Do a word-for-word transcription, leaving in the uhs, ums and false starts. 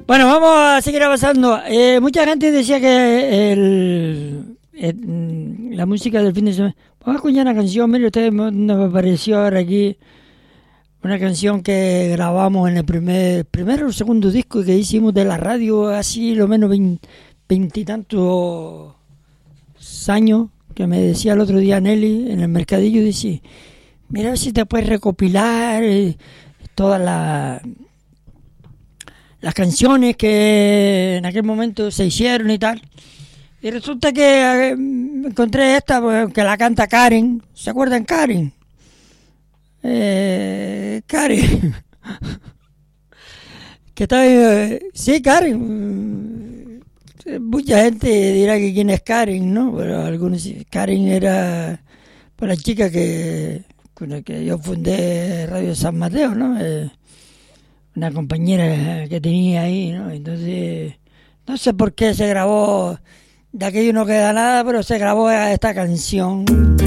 Bueno, vamos a seguir avanzando. Eh, mucha gente decía que el, el- la música del fin de semana... Vamos a escuchar una canción, mire usted, me- nos apareció ahora aquí una canción que grabamos en el primer, primero o segundo disco que hicimos de la radio, así lo menos vein- veintitantos años, que me decía el otro día Nelly en el mercadillo, dice, mira a ver si te puedes recopilar eh, todas las las canciones que en aquel momento se hicieron y tal. Y resulta que eh, encontré esta, pues, que la canta Karen. ¿Se acuerdan Karen? Eh, Karen. que está, eh, sí, Karen. Mucha gente dirá que quién es Karen, ¿no? Pero algunos sí. Karen era pues, la chica que con la que yo fundé Radio San Mateo, ¿no? Eh, una compañera que tenía ahí, ¿no? Entonces, no sé por qué se grabó, de aquello no queda nada, pero se grabó esta canción.